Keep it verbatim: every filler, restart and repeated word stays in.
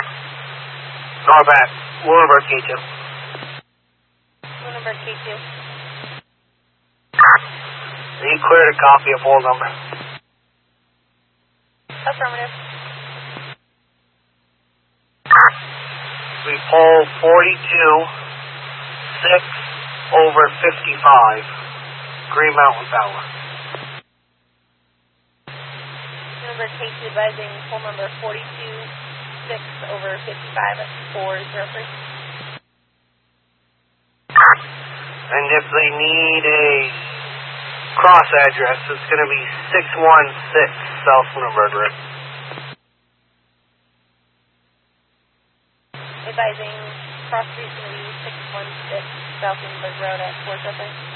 Norbat, Lunenburg K two. Lunenburg K two. Are you clear to copy a full number? Affirmative. We pull forty-two, six over fifty-five, Green Mountain Power. Lunenburg K two advising full number forty-two, six over fifty-five at four zero three. And if they need a cross address, it's going to be six one six South Lunenburg Road. Advising cross street going to be six one six South Lunenburg Road at four zero three.